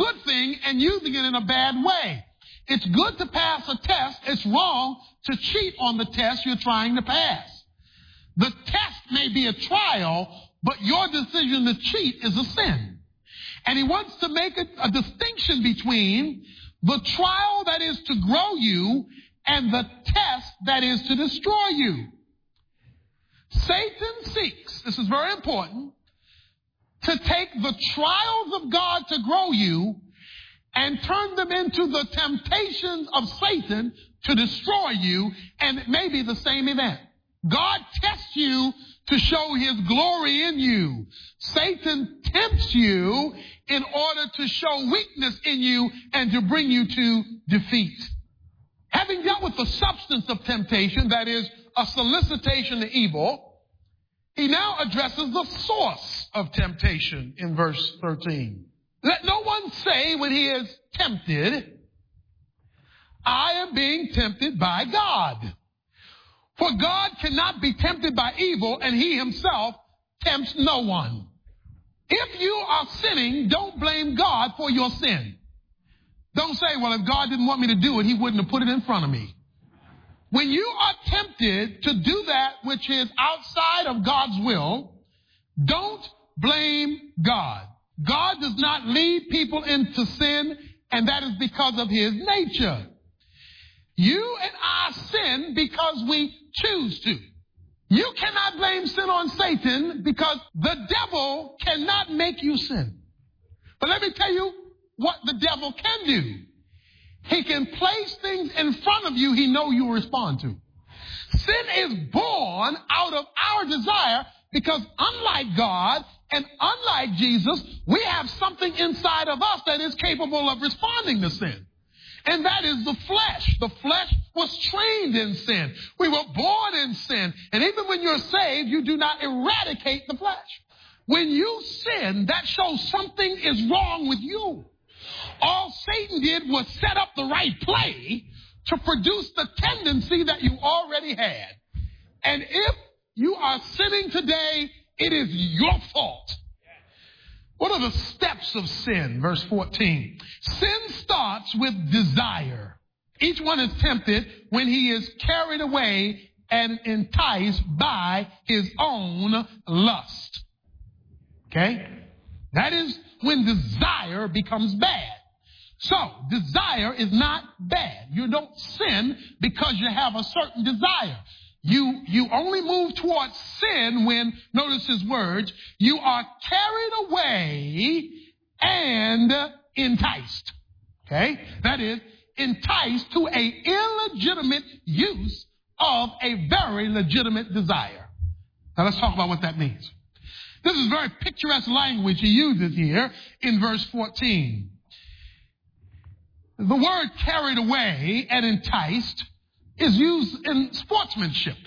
good thing and using it in a bad way. It's good to pass a test. It's wrong to cheat on the test you're trying to pass. The test may be a trial, but your decision to cheat is a sin. And he wants to make a distinction between the trial that is to grow you and the test that is to destroy you. Satan seeks, this is very important, to take the trials of God to grow you and turn them into the temptations of Satan to destroy you, and it may be the same event. God tests you to show his glory in you. Satan tempts you in order to show weakness in you and to bring you to defeat. Having dealt with the substance of temptation, that is, a solicitation to evil, he now addresses the source of temptation in verse 13. Let no one say when he is tempted, I am being tempted by God. For God cannot be tempted by evil, and he himself tempts no one. If you are sinning, don't blame God for your sin. Don't say, well, if God didn't want me to do it, he wouldn't have put it in front of me. When you are tempted to do that which is outside of God's will, don't blame God. God does not lead people into sin, and that is because of his nature. You and I sin because we choose to. You cannot blame sin on Satan because the devil cannot make you sin. But let me tell you what the devil can do. He can place things in front of you he knows you will respond to. Sin is born out of our desire because unlike God and unlike Jesus, we have something inside of us that is capable of responding to sin. And that is the flesh. The flesh was trained in sin. We were born in sin. And even when you're saved, you do not eradicate the flesh. When you sin, that shows something is wrong with you. All Satan did was set up the right play to produce the tendency that you already had. And if you are sinning today, it is your fault. What are the steps of sin? Verse 14. Sin starts with desire. Each one is tempted when he is carried away and enticed by his own lust. Okay? That is when desire becomes bad. So, desire is not bad. You don't sin because you have a certain desire. You only move towards sin when, notice his words, you are carried away and enticed. Okay? That is, enticed to an illegitimate use of a very legitimate desire. Now let's talk about what that means. This is very picturesque language he uses here in verse 14. The word carried away and enticed is used in sportsmanship.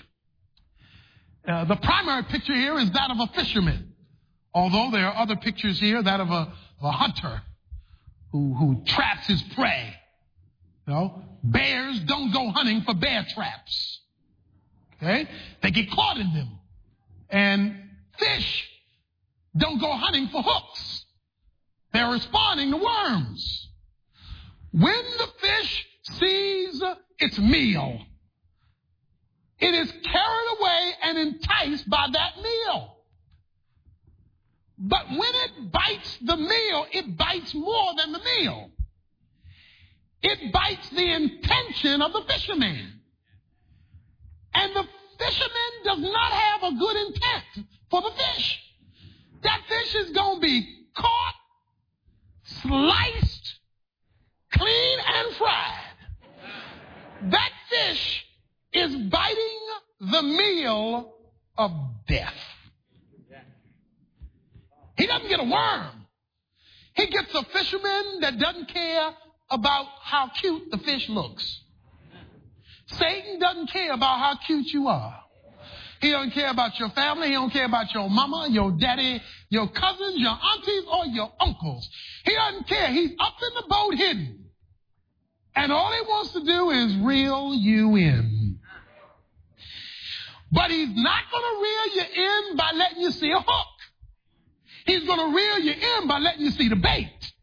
The primary picture here is that of a fisherman, although there are other pictures here, that of a hunter who traps his prey. You know, bears don't go hunting for bear traps. Okay? They get caught in them. And fish don't go hunting for hooks. They're responding to worms. When the fish sees its meal, it is carried away and enticed by that meal. But when it bites the meal, it bites more than the meal. It bites the intention of the fisherman. And the fisherman does not have a good intent for the fish. That fish is going to be caught, sliced, clean and fried. That fish is biting the meal of death. He doesn't get a worm. He gets a fisherman that doesn't care about how cute the fish looks. Satan doesn't care about how cute you are. He don't care about your family. He don't care about your mama, your daddy, your cousins, your aunties, or your uncles. He doesn't care. He's up in the boat hidden. And all he wants to do is reel you in. But he's not going to reel you in by letting you see a hook. He's going to reel you in by letting you see the bait.